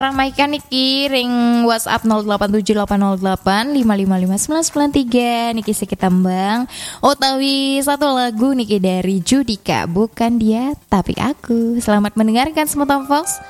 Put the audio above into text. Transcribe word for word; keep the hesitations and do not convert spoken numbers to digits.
Ramaikan niki ring WhatsApp nol delapan tujuh delapan nol delapan lima lima lima sembilan sembilan tiga niki sikit tembang utawi satu lagu niki dari Judika, bukan dia tapi aku. Selamat mendengarkan semua Tom Fox.